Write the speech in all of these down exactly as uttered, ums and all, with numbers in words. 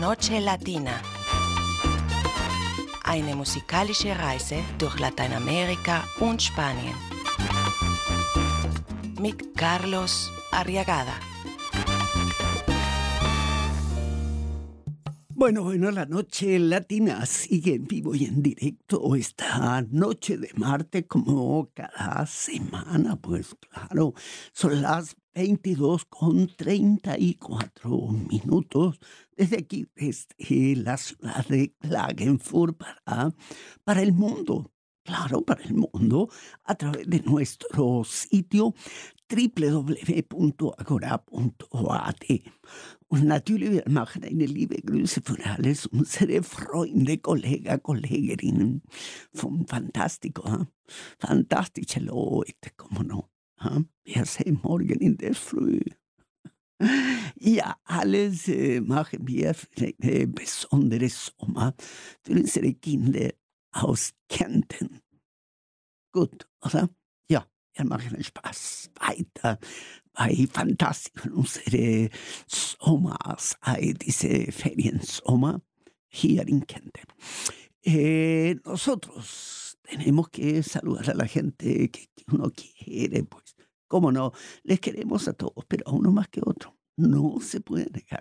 Noche Latina. Eine musikalische Reise durch Lateinamerika und Spanien. Mit Carlos Arriagada. Bueno, bueno, la Noche Latina sigue en vivo y en directo esta noche de martes como cada semana, pues claro, son las veintidós con treinta y cuatro minutos desde aquí, desde la ciudad de Klagenfurt para, para el mundo. Claro, para el mundo, a través de nuestro sitio w w w punto agora punto a t. Und natürlich, wir machen eine liebe Grüße von alles unsere Freunde, Kollegen, Kolleginnen vom Fantastico. Huh? Fantastische Leute, como no. Huh? Wir sehen morgen in der Früh. Ja, alles äh, machen wir für eine besondere Sommer für unsere Kinder aus Kärnten. Gut, oder? Ja, wir machen Spaß weiter bei Fantastico, unsere Sommers, diese Feriensommer hier in Kärnten. Eh, nosotros tenemos que saludar a la gente que, que uno quiere, pues, cómo no, les queremos a todos, pero a uno más que a otro, no se puede negar.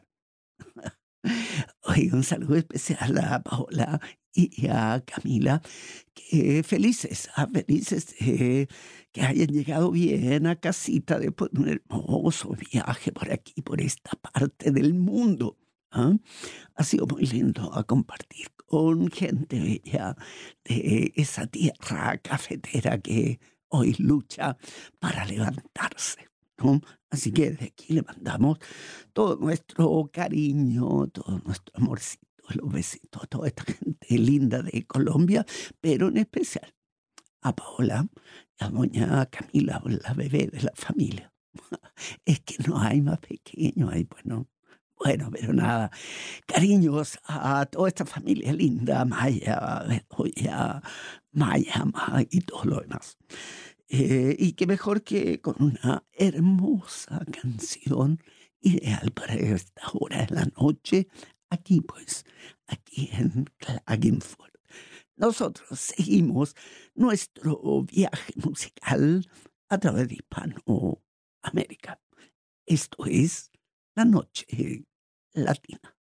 Oye, un saludo especial a Paola y a Camila, que felices, ah, felices de que hayan llegado bien a casita después de un hermoso viaje por aquí, por esta parte del mundo. ¿Ah? Ha sido muy lindo a compartir con gente bella de esa tierra cafetera que hoy lucha para levantarse, ¿no? Así que desde aquí le mandamos todo nuestro cariño, todo nuestro amorcito, los besitos a toda esta gente linda de Colombia, pero en especial a Paola y a doña Camila, la bebé de la familia. Es que no hay más pequeño, hay, bueno, bueno, pero nada. Cariños a toda esta familia linda, Maya, Bedoya, Maya, Maya y todo lo demás. Eh, y qué mejor que con una hermosa canción ideal para esta hora de la noche, aquí pues, aquí en Klagenfurt. Nosotros seguimos nuestro viaje musical a través de Hispanoamérica. Esto es La Noche Latina.